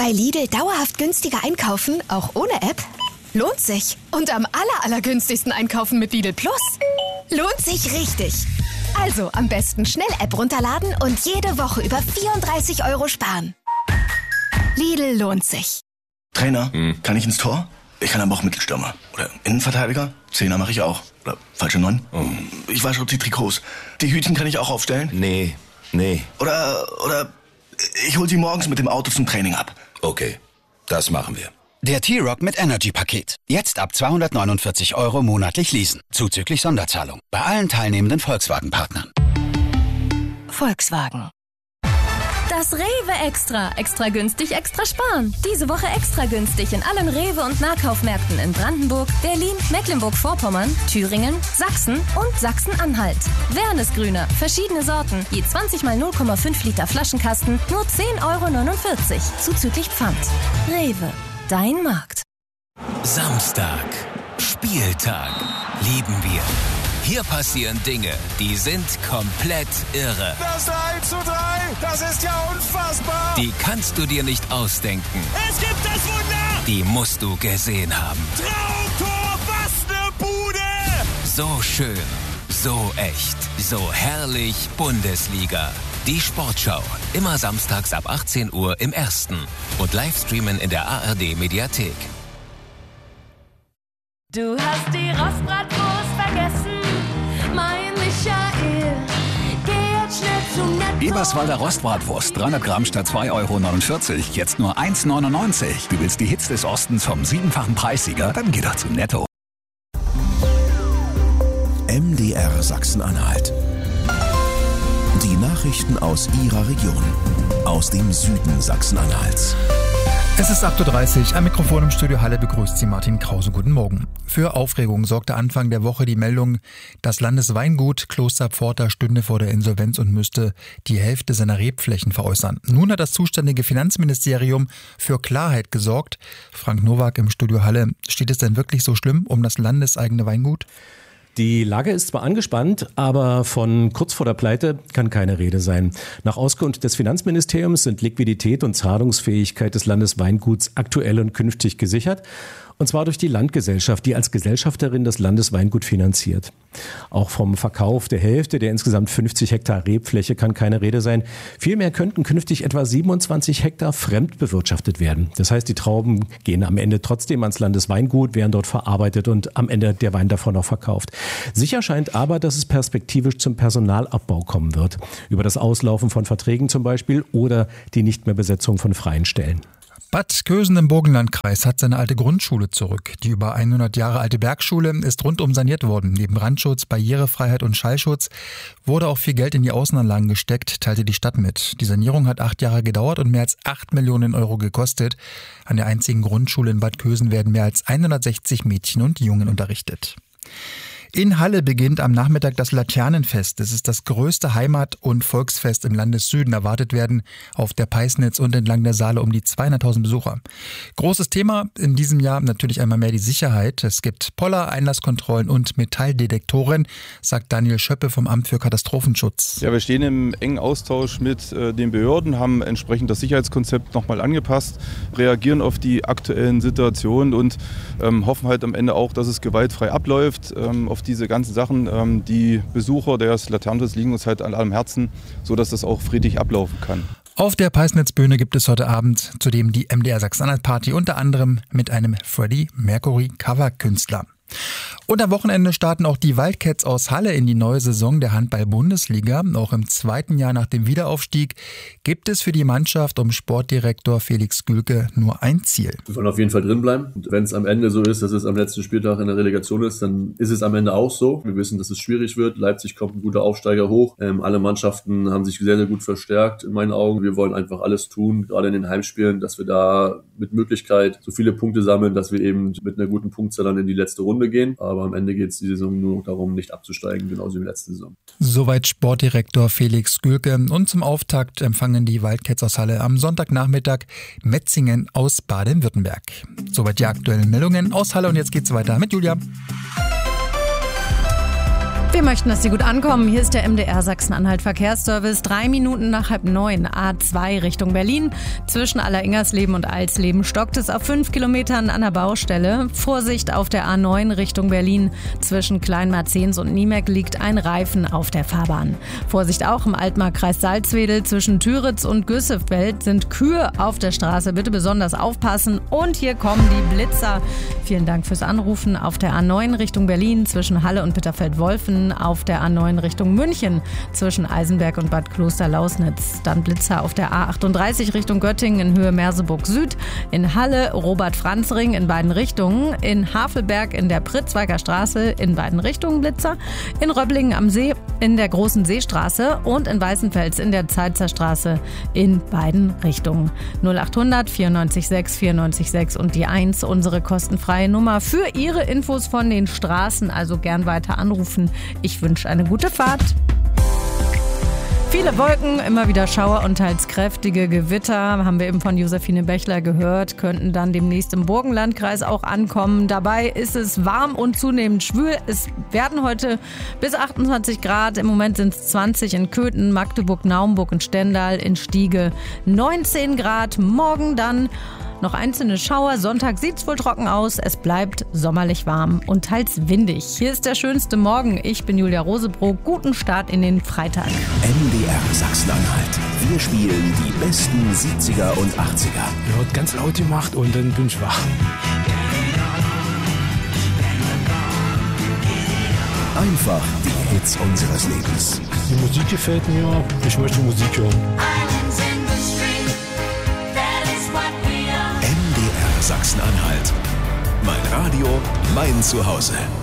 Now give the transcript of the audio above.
Bei Lidl dauerhaft günstiger einkaufen, auch ohne App? Lohnt sich. Und am allergünstigsten einkaufen mit Lidl Plus? Lohnt sich richtig. Also am besten schnell App runterladen und jede Woche über 34 € sparen. Lidl lohnt sich. Trainer, kann ich ins Tor? Ich kann aber auch Mittelstürmer. Oder Innenverteidiger? Zehner mache ich auch. Oder falsche 9. Ich wasche auch die Trikots. Die Hütchen kann ich auch aufstellen? Nee. Oder ich hol sie morgens mit dem Auto zum Training ab. Okay, das machen wir. Der T-Rock mit Energy-Paket. Jetzt ab 249 € monatlich leasen. Zuzüglich Sonderzahlung. Bei allen teilnehmenden Volkswagen-Partnern. Volkswagen. Das Rewe Extra. Extra günstig, extra sparen. Diese Woche extra günstig in allen Rewe- und Nahkaufmärkten in Brandenburg, Berlin, Mecklenburg-Vorpommern, Thüringen, Sachsen und Sachsen-Anhalt. Wernesgrüner, verschiedene Sorten, je 20 mal 0,5 Liter Flaschenkasten, nur 10,49 €, zuzüglich Pfand. Rewe, dein Markt. Samstag, Spieltag, lieben wir. Hier passieren Dinge, die sind komplett irre. Das 1:3, das ist ja unfassbar. Die kannst du dir nicht ausdenken. Es gibt das Wunder. Die musst du gesehen haben. Traumtor, was ne Bude. So schön, so echt, so herrlich Bundesliga. Die Sportschau, immer samstags ab 18 Uhr im Ersten und Livestreamen in der ARD-Mediathek. Du hast die Rostbratwurst vergessen, mein Michael. Geh jetzt schnell zum Netto. Eberswalder Rostbratwurst, 300 Gramm statt 2,49 €, jetzt nur 1,99 €. Du willst die Hits des Ostens vom 7-fachen Preissieger? Dann geh doch zum Netto. MDR Sachsen-Anhalt. Die Nachrichten aus Ihrer Region, aus dem Süden Sachsen-Anhalts. Es ist 8:30 Uhr, am Mikrofon im Studio Halle begrüßt Sie Martin Krause. Guten Morgen. Für Aufregung sorgte Anfang der Woche die Meldung, das Landesweingut Kloster Pforta stünde vor der Insolvenz und müsste die Hälfte seiner Rebflächen veräußern. Nun hat das zuständige Finanzministerium für Klarheit gesorgt. Frank Nowak im Studio Halle. Steht es denn wirklich so schlimm um das landeseigene Weingut? Die Lage ist zwar angespannt, aber von kurz vor der Pleite kann keine Rede sein. Nach Auskunft des Finanzministeriums sind Liquidität und Zahlungsfähigkeit des Landesweinguts aktuell und künftig gesichert. Und zwar durch die Landgesellschaft, die als Gesellschafterin das Landesweingut finanziert. Auch vom Verkauf der Hälfte der insgesamt 50 Hektar Rebfläche kann keine Rede sein. Vielmehr könnten künftig etwa 27 Hektar fremd bewirtschaftet werden. Das heißt, die Trauben gehen am Ende trotzdem ans Landesweingut, werden dort verarbeitet und am Ende der Wein davon noch verkauft. Sicher scheint aber, dass es perspektivisch zum Personalabbau kommen wird. Über das Auslaufen von Verträgen zum Beispiel oder die Nichtmehrbesetzung von freien Stellen. Bad Kösen im Burgenlandkreis hat seine alte Grundschule zurück. Die über 100 Jahre alte Bergschule ist rundum saniert worden. Neben Brandschutz, Barrierefreiheit und Schallschutz wurde auch viel Geld in die Außenanlagen gesteckt, teilte die Stadt mit. Die Sanierung hat 8 Jahre gedauert und mehr als 8 Millionen € gekostet. An der einzigen Grundschule in Bad Kösen werden mehr als 160 Mädchen und Jungen unterrichtet. In Halle beginnt am Nachmittag das Laternenfest. Es ist das größte Heimat- und Volksfest im Landessüden. Erwartet werden auf der Peisnitz und entlang der Saale um die 200.000 Besucher. Großes Thema in diesem Jahr natürlich einmal mehr die Sicherheit. Es gibt Poller, Einlasskontrollen und Metalldetektoren, sagt Daniel Schöppe vom Amt für Katastrophenschutz. Ja, wir stehen im engen Austausch mit den Behörden, haben entsprechend das Sicherheitskonzept nochmal angepasst, reagieren auf die aktuellen Situationen und hoffen halt am Ende auch, dass es gewaltfrei abläuft. Auf diese ganzen Sachen, die Besucher des Laternenfestes liegen uns halt an allem Herzen, sodass das auch friedlich ablaufen kann. Auf der Peisnitzbühne gibt es heute Abend zudem die MDR Sachsen-Anhalt-Party, unter anderem mit einem Freddie Mercury-Cover-Künstler. Und am Wochenende starten auch die Wildcats aus Halle in die neue Saison der Handball-Bundesliga. Auch im zweiten Jahr nach dem Wiederaufstieg gibt es für die Mannschaft um Sportdirektor Felix Gülke nur ein Ziel. Wir wollen auf jeden Fall drinbleiben. Und wenn es am Ende so ist, dass es am letzten Spieltag in der Relegation ist, dann ist es am Ende auch so. Wir wissen, dass es schwierig wird. Leipzig kommt ein guter Aufsteiger hoch. Alle Mannschaften haben sich sehr, sehr gut verstärkt in meinen Augen. Wir wollen einfach alles tun, gerade in den Heimspielen, dass wir da mit Möglichkeit so viele Punkte sammeln, dass wir eben mit einer guten Punktzahl dann in die letzte Runde gehen. Aber am Ende geht es die Saison nur darum, nicht abzusteigen, genauso wie in der letzten Saison. Soweit Sportdirektor Felix Gülke. Und zum Auftakt empfangen die Wildcats aus Halle am Sonntagnachmittag Metzingen aus Baden-Württemberg. Soweit die aktuellen Meldungen aus Halle und jetzt geht's weiter mit Julia. Wir möchten, dass Sie gut ankommen. Hier ist der MDR Sachsen-Anhalt Verkehrsservice. 3 Minuten nach 8:30, A2 Richtung Berlin. Zwischen Alleringersleben und Alsleben stockt es auf 5 Kilometern an der Baustelle. Vorsicht auf der A9 Richtung Berlin. Zwischen Kleinmarzens und Niemek liegt ein Reifen auf der Fahrbahn. Vorsicht auch im Altmarkkreis Salzwedel. Zwischen Türitz und Güssefeld sind Kühe auf der Straße. Bitte besonders aufpassen. Und hier kommen die Blitzer. Vielen Dank fürs Anrufen. Auf der A9 Richtung Berlin zwischen Halle und Bitterfeld-Wolfen. Auf der A9 Richtung München zwischen Eisenberg und Bad Kloster-Lausnitz. Dann Blitzer auf der A38 Richtung Göttingen in Höhe Merseburg Süd. In Halle Robert-Franz-Ring in beiden Richtungen. In Havelberg in der Pritzweiger Straße in beiden Richtungen Blitzer. In Röblingen am See in der Großen Seestraße und in Weißenfels in der Zeitzer Straße in beiden Richtungen. 0800 94 6 94 6 und die 1, unsere kostenfreie Nummer für Ihre Infos von den Straßen. Also gern weiter anrufen. Ich wünsche eine gute Fahrt. Viele Wolken, immer wieder Schauer und teils kräftige Gewitter, haben wir eben von Josephine Bechler gehört, könnten dann demnächst im Burgenlandkreis auch ankommen. Dabei ist es warm und zunehmend schwül. Es werden heute bis 28 Grad, im Moment sind es 20 in Köthen, Magdeburg, Naumburg und Stendal, in Stiege 19 Grad. Morgen dann noch einzelne Schauer. Sonntag sieht's wohl trocken aus. Es bleibt sommerlich warm und teils windig. Hier ist der schönste Morgen. Ich bin Julia Rosebrock. Guten Start in den Freitag. MDR Sachsen-Anhalt. Wir spielen die besten 70er und 80er. Ja, hat ganz laut gemacht und dann bin ich wach. Einfach die Hits unseres Lebens. Die Musik gefällt mir. Ich möchte Musik hören. MDR Sachsen-Anhalt. Mein Radio, mein Zuhause.